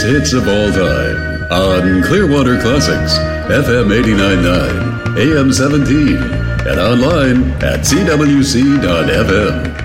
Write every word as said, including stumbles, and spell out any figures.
greatest hits of all time on Clearwater Classics, F M eighty-nine point nine, A M seventeen, and online at C W C dot F M.